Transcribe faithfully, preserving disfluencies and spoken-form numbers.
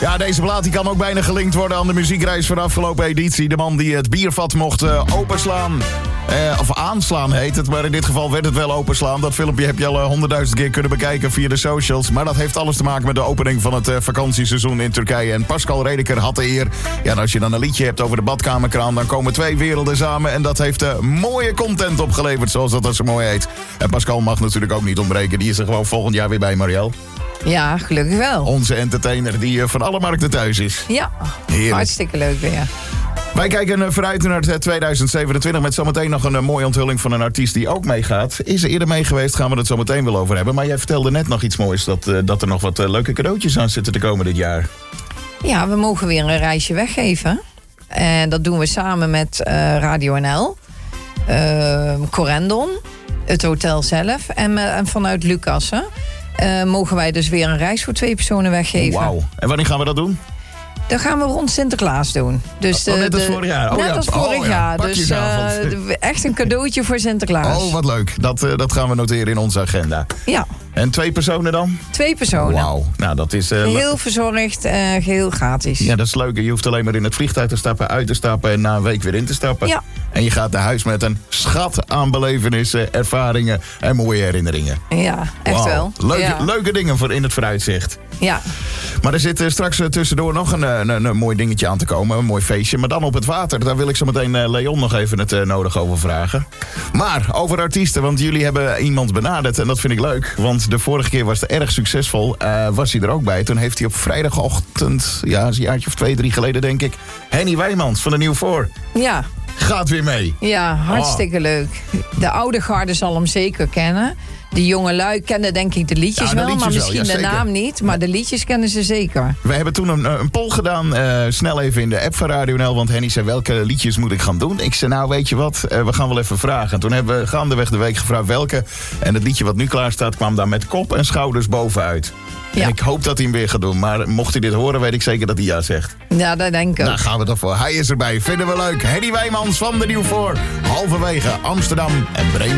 Ja, deze plaat die kan ook bijna gelinkt worden aan de muziekreis van de afgelopen editie. De man die het biervat mocht uh, openslaan. Uh, of aanslaan heet het, maar in dit geval werd het wel openslaan. Dat filmpje heb je al honderdduizend uh, keer kunnen bekijken via de socials. Maar dat heeft alles te maken met de opening van het uh, vakantieseizoen in Turkije. En Pascal Redeker had de eer. Ja, en als je dan een liedje hebt over de badkamerkraan, dan komen twee werelden samen. En dat heeft uh, mooie content opgeleverd, zoals dat, dat zo mooi heet. En Pascal mag natuurlijk ook niet ontbreken. Die is er gewoon volgend jaar weer bij, Marielle. Ja, gelukkig wel. Onze entertainer die uh, van alle markten thuis is. Ja, heerlijk. Hartstikke leuk weer. Wij kijken vooruit naar tweeduizend zevenentwintig met zometeen nog een mooie onthulling van een artiest die ook meegaat. Is er eerder mee geweest, gaan we het zo meteen wel over hebben. Maar jij vertelde net nog iets moois, dat, uh, dat er nog wat uh, leuke cadeautjes aan zitten te komen dit jaar. Ja, we mogen weer een reisje weggeven. En dat doen we samen met uh, Radio N L, uh, Corendon, het hotel zelf en, uh, en vanuit Lucas. Hè, uh, mogen wij dus weer een reis voor twee personen weggeven. Wauw. En wanneer gaan we dat doen? Dat gaan we rond Sinterklaas doen. Dus, oh, net als de, vorig jaar. Oh, net ja. als vorig oh, jaar. Ja. Dus uh, echt een cadeautje voor Sinterklaas. Oh, wat leuk. Dat, uh, dat gaan we noteren in onze agenda. Ja. En twee personen dan? Twee personen. Wauw. Nou, dat is... Uh, geheel verzorgd, uh, geheel gratis. Ja, dat is leuk. Je hoeft alleen maar in het vliegtuig te stappen, uit te stappen en na een week weer in te stappen. Ja. En je gaat naar huis met een schat aan belevenissen, ervaringen en mooie herinneringen. Ja, echt wow. wel. Leuke, ja. leuke dingen voor in het vooruitzicht. Ja. Maar er zit uh, straks uh, tussendoor nog een, een, een, een mooi dingetje aan te komen. Een mooi feestje. Maar dan op het water. Daar wil ik zo meteen uh, Leon nog even het uh, nodig over vragen. Maar over artiesten. Want jullie hebben iemand benaderd. En dat vind ik leuk. Want de vorige keer was het erg succesvol. Uh, was hij er ook bij. Toen heeft hij op vrijdagochtend. Ja, een jaartje of twee, drie geleden denk ik. Henny Wijmans van de Nieuw Four. Ja. Gaat weer mee. Ja, hartstikke oh. leuk. De oude garde zal hem zeker kennen. De jonge lui kennen denk ik de liedjes, ja, de liedjes wel, maar misschien wel, ja, de naam niet. Maar de liedjes kennen ze zeker. We hebben toen een, een poll gedaan, uh, snel even in de app van Radio N L. Want Henny zei, welke liedjes moet ik gaan doen? Ik zei, nou weet je wat, uh, we gaan wel even vragen. En toen hebben we gaandeweg de week gevraagd welke. En het liedje wat nu klaar staat kwam daar met kop en schouders bovenuit. Ja. En ik hoop dat hij hem weer gaat doen. Maar mocht hij dit horen, weet ik zeker dat hij ja zegt. Ja, dat denk ik ook. Daar gaan we toch voor. Hij is erbij. Vinden we leuk. Henny Wijmans van de Nieuw Four. Halverwege Amsterdam en Bremen.